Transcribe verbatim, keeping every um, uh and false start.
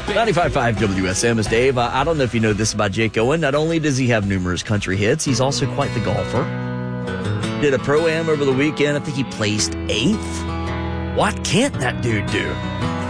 ninety-five point five W S M is Dave. Uh, I don't know if you know this about Jake Owen. Not only does he have numerous country hits, he's also quite the golfer. Did a Pro-Am over the weekend. I think he placed eighth. What can't that dude do?